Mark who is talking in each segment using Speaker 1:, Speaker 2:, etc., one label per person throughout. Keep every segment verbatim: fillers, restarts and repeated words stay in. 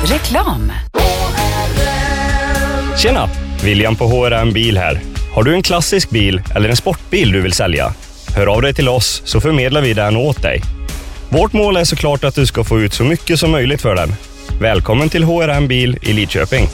Speaker 1: Reklam.
Speaker 2: Tjena, William på H R M Bil här. Har du en klassisk bil eller en sportbil du vill sälja? Hör av dig till oss så förmedlar vi den åt dig. Vårt mål är såklart att du ska få ut så mycket som möjligt för den. Välkommen till H R M Bil i Lidköping.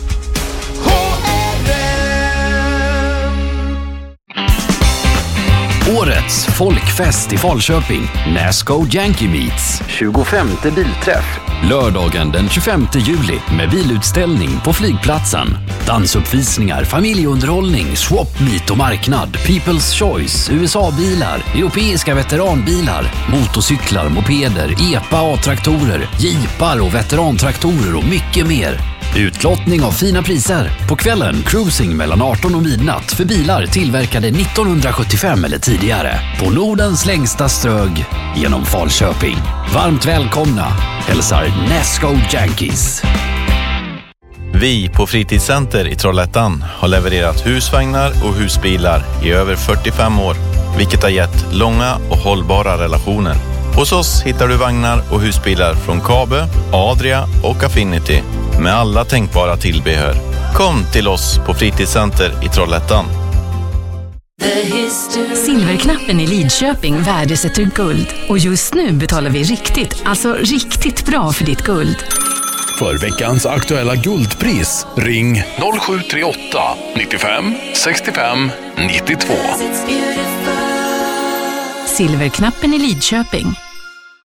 Speaker 3: Årets folkfest i Falköping, Nasco Yankee Meets. tjugofemte bilträff. Lördagen den tjugofemte juli med bilutställning på flygplatsen. Dansuppvisningar, familjeunderhållning, swap meet och marknad, People's Choice, U S A-bilar, europeiska veteranbilar, motorcyklar, mopeder, E P A A-traktorer, jeepar och veterantraktorer och mycket mer. Utlottning av fina priser. På kvällen cruising mellan arton och midnatt för bilar tillverkade nittonhundrasjuttiofem eller tidigare. På Nordens längsta strög genom Falköping. Varmt välkomna. Hälsar Nasco Yankees.
Speaker 4: Vi på Fritidscenter i Trollhättan har levererat husvagnar och husbilar i över fyrtiofem år, vilket har gett långa och hållbara relationer. Hos oss hittar du vagnar och husbilar från Kabe, Adria och Affinity med alla tänkbara tillbehör. Kom till oss på Fritidscenter i Trollhättan.
Speaker 1: Silverknappen i Lidköping värdesätter guld. Och just nu betalar vi riktigt, alltså riktigt bra för ditt guld.
Speaker 5: För veckans aktuella guldpris, ring noll sju tre åtta nittiofem sextiofem nittiotvå.
Speaker 1: Silverknappen i Lidköping.